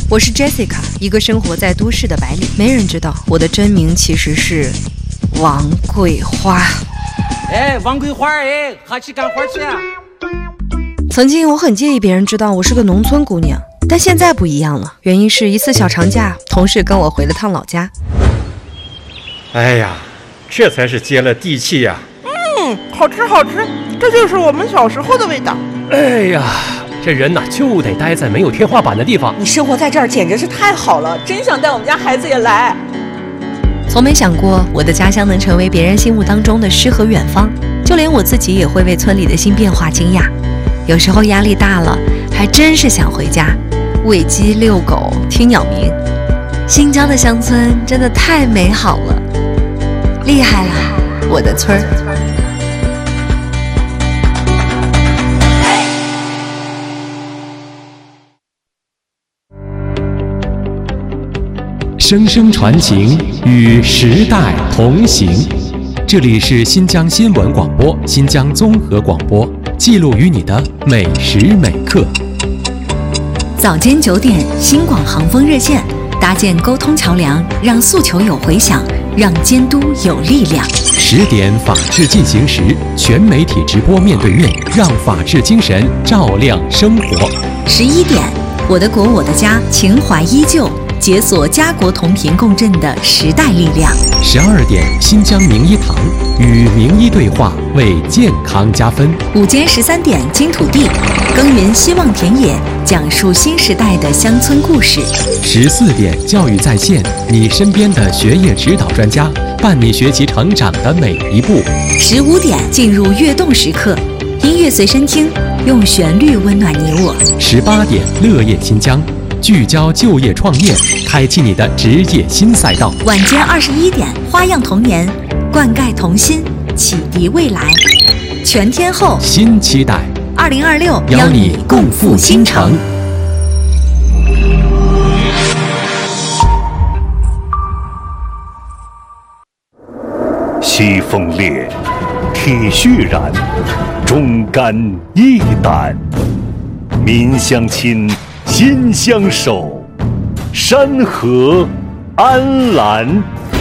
我是 Jessica， 一个生活在都市的白领。没人知道我的真名其实是王桂花。 哎，王桂花，哎，哈去干活去啊！ 曾经我很介意别人知道我是个农村姑娘，但现在不一样了。原因是一次小长假，同事跟我回了趟老家。 哎呀，这才是接了地气呀！ 好吃好吃，这就是我们小时候的味道。 哎呀，这人呐就得待在没有天花板的地方。 你生活在这儿简直是太好了，真想带我们家孩子也来。 从没想过我的家乡能成为别人心目当中的诗和远方，就连我自己也会为村里的新变化惊讶。有时候压力大了，还真是想回家，喂鸡、遛狗、听鸟鸣。新疆的乡村真的太美好了，厉害了，我的村儿。 声声传情，与时代同行。这里是新疆新闻广播、新疆综合广播，记录于你的每时每刻。 早间9点，新广航风热线，搭建沟通桥梁，让诉求有回响，让监督有力量。 10点，法治进行时，全媒体直播面对面，让法治精神照亮生活。 11点，我的国我的家，情怀依旧。解锁家国同频共振的时代力量。 12点，新疆名医堂，与名医对话，为健康加分。 午间13点，金土地，耕耘希望田野，讲述新时代的乡村故事。 14点，教育在线，你身边的学业指导专家，伴你学习成长的每一步。 15点，进入跃动时刻，音乐随身听，用旋律温暖你我。 18点，乐业新疆，聚焦就业创业，开启你的职业新赛道。 晚间21点，花样童年，灌溉童心，启迪未来。全天候新期待 ，2026 邀你共赴新城。 西风烈，铁血燃，忠肝义胆，民相亲，心相守，山河安澜。